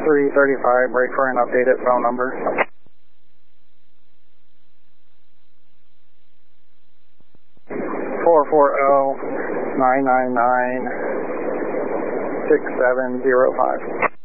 335, break for an updated phone number. Four 999 6705.